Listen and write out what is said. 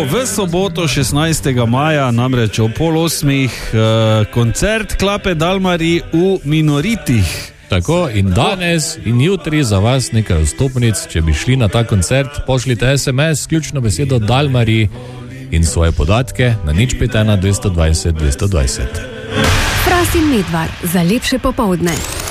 v soboto 16. maja, namreč o 7:30, koncert Klape Dalmari v Minoritih. Tako, in danes in jutri za vas nekaj vstopnic, če bi šli na ta koncert, pošljite SMS, ključno besedo Dalmari in svoje podatke na 051 220 220. Fras in Medvar za lepše popoldne.